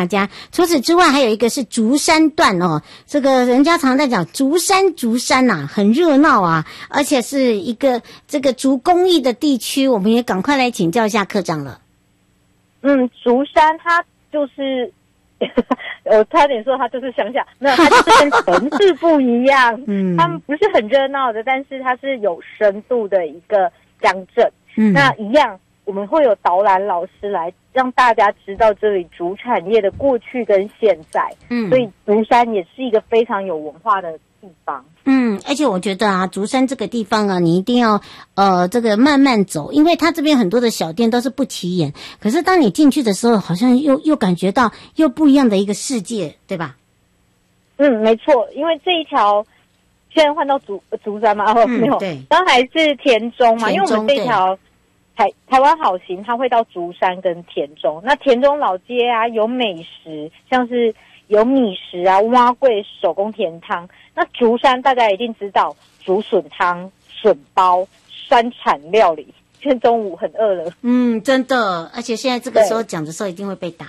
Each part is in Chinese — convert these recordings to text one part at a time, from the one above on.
大家。除此之外，还有一个是竹山段哦，这个人家常在讲竹山呐，很热闹啊，而且是一个这个竹工艺的地区，我们也赶快来请教一下科长了。 竹山它就是我差点说它就是乡下，没有，它就是跟城市不一样。他们不是很热闹的，但是它是有深度的一个乡镇。那一样，我们会有导览老师来让大家知道这里竹产业的过去跟现在。所以竹山也是一个非常有文化的地方。 而且我觉得啊，竹山这个地方啊，你一定要这个慢慢走，因为它这边很多的小店都是不起眼，可是当你进去的时候，好像又感觉到又不一样的一个世界，对吧？ 没错，因为这一条现在换到竹山嘛，没有， 对， 刚还是田中嘛，因为我们这条台湾好行，它会到竹山跟田中。那田中老街啊，有美食，像是有米食啊、蛙粿、手工甜汤。那竹山大家一定知道竹笋汤、笋包、山产料理。现在中午很饿了。 真的，而且现在这个时候讲的时候一定会被打。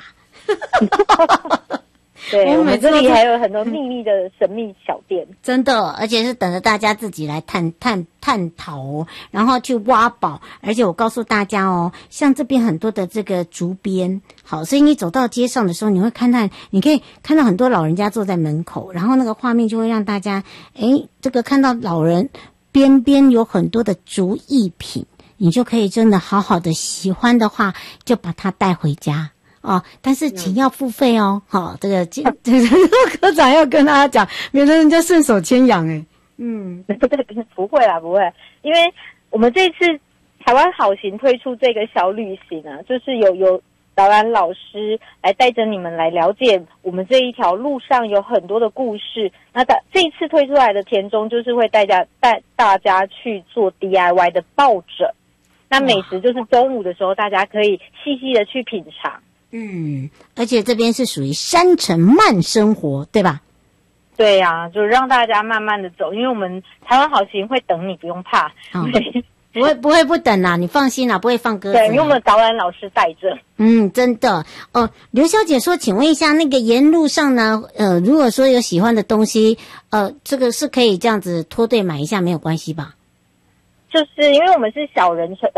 对，我们这里还有很多秘密的神秘小店， 真的，而且是等着大家自己来探讨，然后去挖宝。而且我告诉大家哦，像这边很多的这个竹编，好，所以你走到街上的时候，你可以看到很多老人家坐在门口，然后那个画面就会让大家，这个看到老人边有很多的竹艺品，你就可以真的好好的喜欢的话，就把它带回家。但是请要付费哦。好，这个科长要跟大家讲，免得人家顺手牵羊。 不会啦，不会，因为我们这次台湾好行推出这个小旅行啊，就是有导览老师来带着你们来了解我们这一条路上有很多的故事。那这一次推出来的田中就是会带大家去做 DIY 的抱枕。那美食就是中午的时候大家可以细细的去品尝。 而且这边是属于山城慢生活，对吧？ 对呀，就让大家慢慢的走，因为我们台湾好行会等你，不用怕。 不会不等啦，你放心啦，不会放鸽子。 对，因为我们导览老师带着。 真的哦。刘小姐说，请问一下，那个沿路上呢，如果说有喜欢的东西，这个是可以这样子脱队买一下，没有关系吧？ 就是因为我们是小人数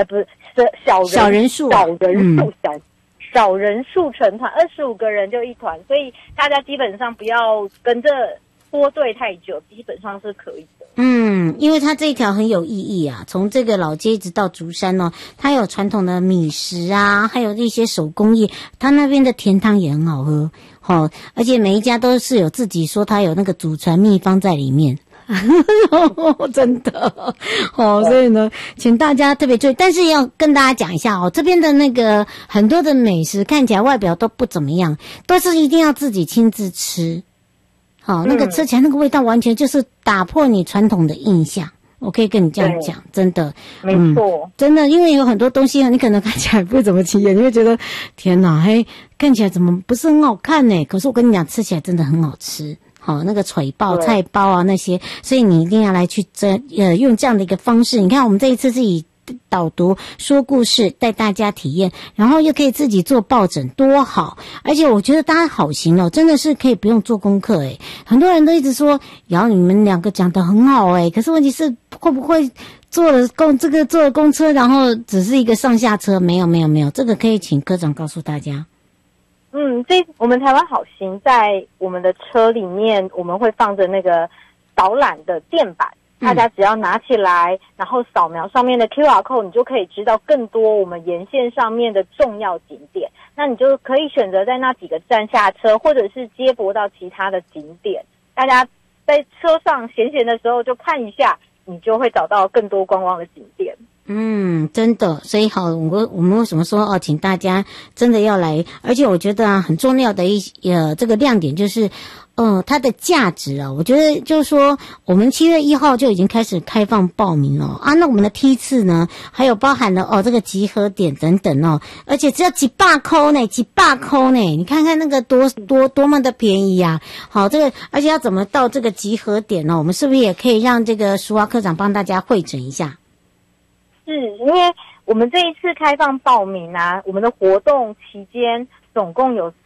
成团，25个人就一团，所以大家基本上不要跟着脱队太久，基本上是可以的。 因为它这一条很有意义啊，从这个老街一直到竹山哦，它有传统的米食啊，还有一些手工艺，它那边的甜汤也很好喝，而且每一家都是有自己说它有那个祖传秘方在里面。真的所以呢，请大家特别注意，但是要跟大家讲一下这边的那个很多的美食看起来外表都不怎么样，都是一定要自己亲自吃。那个吃起来那个味道完全就是打破你传统的印象。我可以跟你这样讲，真的， 没错， 真的，因为有很多东西你可能看起来不怎么起眼，你会觉得天哪，看起来怎么不是很好看呢？可是我跟你讲，吃起来真的很好吃。那个腿包、菜包啊那些，所以你一定要来去用这样的一个方式。你看，我们这一次是以导读说故事带大家体验，然后又可以自己做抱枕，多好！而且我觉得大家好行哦，真的是可以不用做功课很多人都一直说，然后你们两个讲得很好可是问题是会不会坐了公车，然后只是一个上下车？没有，这个可以请科长告诉大家。 我们台湾好行在我们的车里面，我们会放着那个导览的垫板，大家只要拿起来，然后扫描上面的 QR code， 你就可以知道更多我们沿线上面的重要景点。那你就可以选择在那几个站下车，或者是接驳到其他的景点。大家在车上闲的时候就看一下，你就会找到更多观光的景点。 真的，所以好，我们为什么说请大家真的要来？而且我觉得很重要的这个亮点就是，它的价值我觉得就是说，我们7月1号就已经开始开放报名了那我们的梯次呢，还有包含了这个集合点等等而且只要几百块呢，你看看那个多么的便宜啊！好，这个而且要怎么到这个集合点呢？我们是不是也可以让这个淑华科长帮大家汇诊一下？ 是因为我们这一次开放报名我们的活动期间总共有